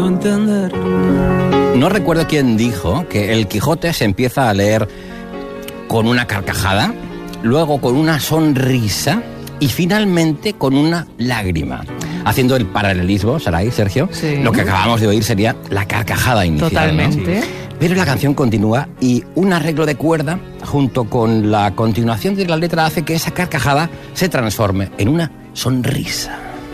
No recuerdo quién dijo que el Quijote se empieza a leer con una carcajada, luego con una sonrisa y finalmente con una lágrima. Haciendo el paralelismo, Saray, Sergio, sí, lo que acabamos de oír sería la carcajada inicial. Totalmente. ¿No? Pero la canción continúa y un arreglo de cuerda junto con la continuación de la letra hace que esa carcajada se transforme en una sonrisa.